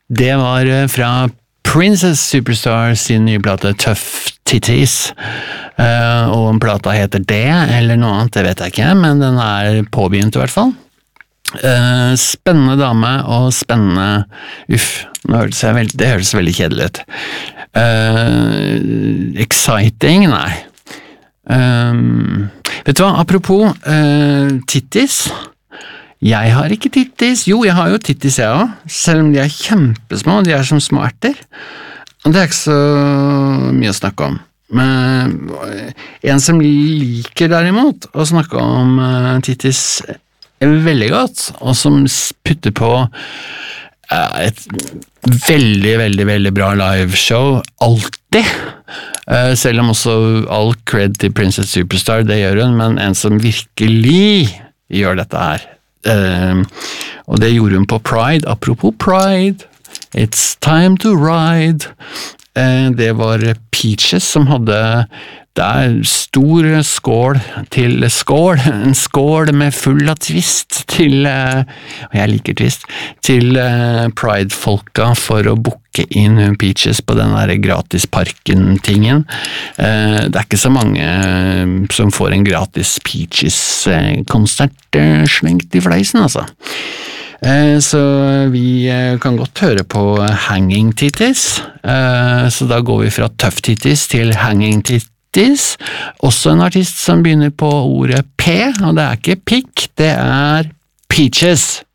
Det var fra Princess Superstar sin nye plate Tough Titties, og om plata heter det, eller noe annet, det vet jeg ikke, men den er påbegynt i hvert fall. Spennende dame, og spennende, det høres veldig kjedelig ut. Exciting, nei. Vet du hva, apropos titties, jeg har ikke tittis. Jo, jeg har jo tittis jeg også, selv om de er kjempesmå, de er som små erter. Og det er ikke så mye å snakke om. Men en som liker derimot å snakke om tittis veldig godt, og som putter på et veldig, veldig, veldig bra liveshow, alltid. Selv om også all cred til Princess Superstar, det gjør hun, men en som virkelig gjør dette her. Og det gjorde hun på Pride. Apropos Pride, it's time to ride. Det var Peaches som hadde en skål med full av twist til, og jeg liker twist, til Pride-folka for å booke inn Peaches på den der gratisparken-tingen. Det er ikke så mange som får en gratis Peaches-konsert slengt i fleisen, altså. Så vi kan godt høre på Hanging Titties, så da går vi fra Tough Titties til Hanging Titties. Også en artist som begynner på ordet P, og det er ikke pikk, det er Peaches.